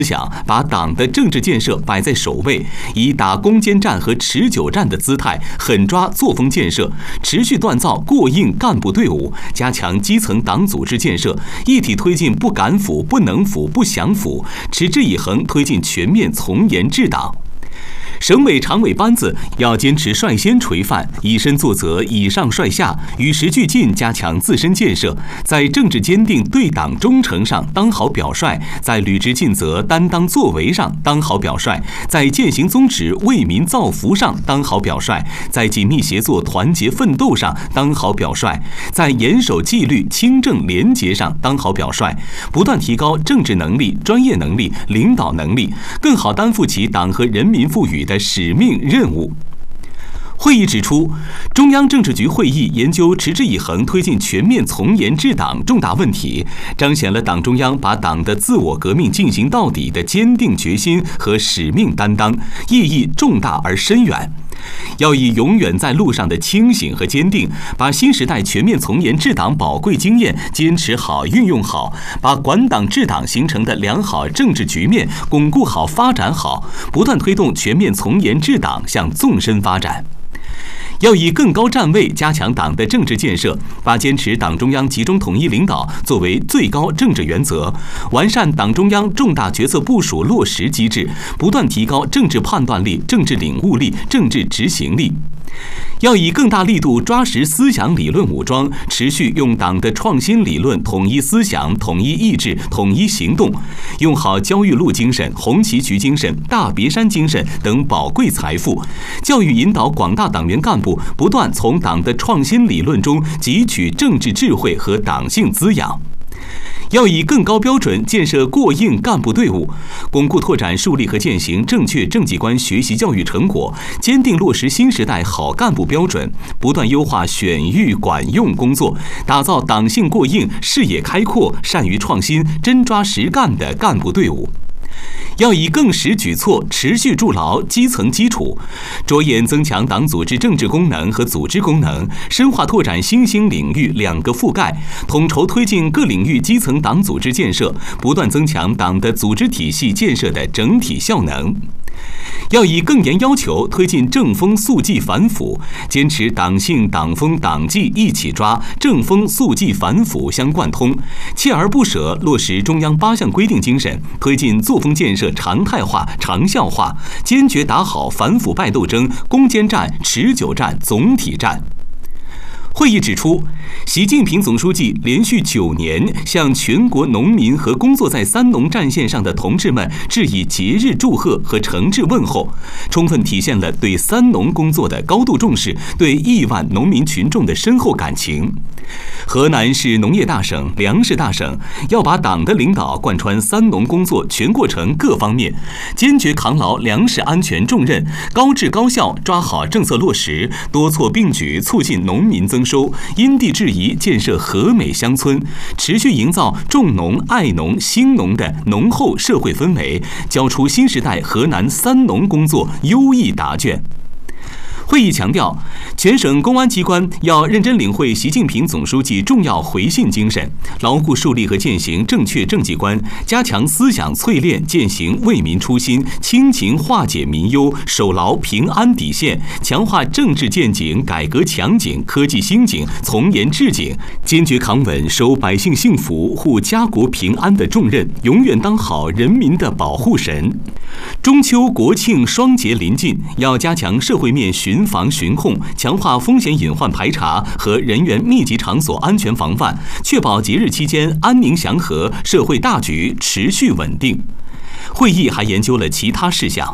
想把党的政治建设摆在首位，以打攻坚战和持久战的姿态，狠抓作风建设，持续锻造过硬干部队伍，加强基层党组织建设，一体推进不敢腐、不能腐、不想腐，持之以恒推进全面从严治党。省委常委班子要坚持率先垂范，以身作则，以上率下，与时俱进，加强自身建设，在政治坚定、对党忠诚上当好表率，在履职尽责、担当作为上当好表率，在践行宗旨、为民造福上当好表率，在紧密协作、团结奋斗上当好表率，在严守纪律、清正廉洁上当好表率，不断提高政治能力、专业能力、领导能力，更好担负起党和人民赋予的使命任务。会议指出，中央政治局会议研究持之以恒推进全面从严治党重大问题，彰显了党中央把党的自我革命进行到底的坚定决心和使命担当，意义重大而深远。要以永远在路上的清醒和坚定，把新时代全面从严治党宝贵经验坚持好、运用好，把管党治党形成的良好政治局面巩固好、发展好，不断推动全面从严治党向纵深发展。要以更高站位加强党的政治建设，把坚持党中央集中统一领导作为最高政治原则，完善党中央重大决策部署落实机制，不断提高政治判断力、政治领悟力、政治执行力。要以更大力度抓实思想理论武装，持续用党的创新理论统一思想、统一意志、统一行动，用好焦裕禄精神、红旗渠精神、大别山精神等宝贵财富，教育引导广大党员干部不断从党的创新理论中汲取政治智慧和党性滋养。要以更高标准建设过硬干部队伍，巩固拓展树立和践行正确政绩观学习教育成果，坚定落实新时代好干部标准，不断优化选育管用工作，打造党性过硬、视野开阔、善于创新、真抓实干的干部队伍。要以更实举措持续筑牢基层基础，着眼增强党组织政治功能和组织功能，深化拓展新兴领域两个覆盖，统筹推进各领域基层党组织建设，不断增强党的组织体系建设的整体效能。要以更严要求推进正风肃纪反腐，坚持党性、党风、党纪一起抓，正风肃纪反腐相贯通，锲而不舍落实中央8项规定精神，推进作风建设常态化、长效化，坚决打好反腐败斗争攻坚战、持久战、总体战。会议指出，习近平总书记连续9年向全国农民和工作在三农战线上的同志们致以节日祝贺和诚挚问候，充分体现了对三农工作的高度重视，对亿万农民群众的深厚感情。河南是农业大省、粮食大省，要把党的领导贯穿三农工作全过程各方面，坚决扛牢粮食安全重任，高质高效抓好政策落实，多措并举促进农民增收，因地制宜建设和美乡村，持续营造重农、爱农、兴农的浓厚社会氛围，交出新时代河南三农工作优异答卷。会议强调，全省公安机关要认真领会习近平总书记重要回信精神，牢固树立和践行正确政绩观，加强思想淬炼，践行为民初心，亲情化解民忧，守牢平安底线，强化政治见景、改革强景、科技兴景、从严治警，坚决扛稳守百姓幸福、护家国平安的重任，永远当好人民的保护神。中秋国庆双节临近，要加强社会面巡防巡控，强化风险隐患排查和人员密集场所安全防范，确保节日期间安宁祥和，社会大局持续稳定。会议还研究了其他事项。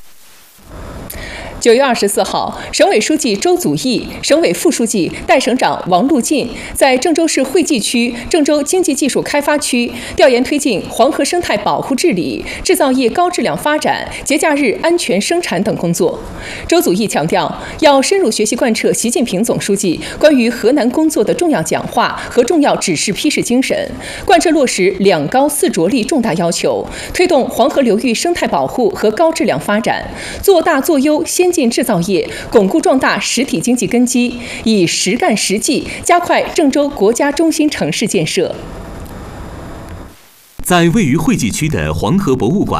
9月24号，省委书记周祖义、省委副书记、代省长王路进在郑州市惠济区郑州经济技术开发区调研推进黄河生态保护治理、制造业高质量发展、节假日安全生产等工作。周祖义强调，要深入学习贯彻习近平总书记关于河南工作的重要讲话和重要指示批示精神，贯彻落实2高4着力重大要求，推动黄河流域生态保护和高质量发展，做大做优先进制造业，巩固壮大实体经济根基，以实干实际加快郑州国家中心城市建设。 在位于惠济区的黄河博物馆